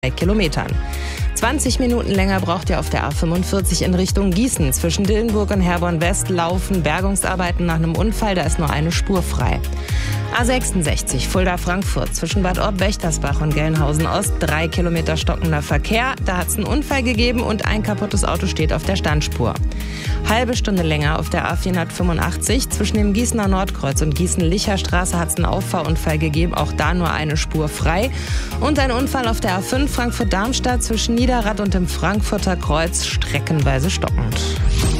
Kilometern. 20 Minuten länger braucht ihr auf der A45 in Richtung Gießen. Zwischen Dillenburg und Herborn West laufen Bergungsarbeiten nach einem Unfall. Da ist nur eine Spur frei. A66 Fulda-Frankfurt zwischen Bad Orb-Wächtersbach und Gelnhausen Ost 3 Kilometer stockender Verkehr. Da hat es einen Unfall gegeben und ein kaputtes Auto steht auf der Standspur. Halbe Stunde länger auf der A485 zwischen dem Gießener Nordkreuz und Gießen-Licher-Straße hat es einen Auffahrunfall gegeben. Auch da nur eine Spur frei. Und ein Unfall auf der A5 Frankfurt-Darmstadt zwischen Niederrad und dem Frankfurter Kreuz streckenweise stockend.